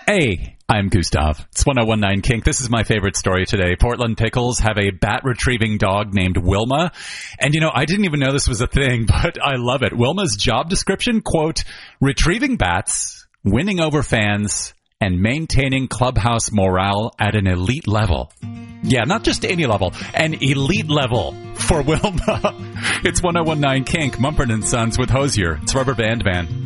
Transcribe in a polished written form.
Hey, I'm Gustav. It's 1019 Kink. This is my favorite story today. Portland Pickles have a bat-retrieving dog named Wilma. And, I didn't even know this was a thing, but I love it. Wilma's job description, quote, retrieving bats, winning over fans, and maintaining clubhouse morale at an elite level. Yeah, not just any level, an elite level for Wilma. It's 1019 Kink, Mumford & Sons with Hosier. It's Rubber Band Man.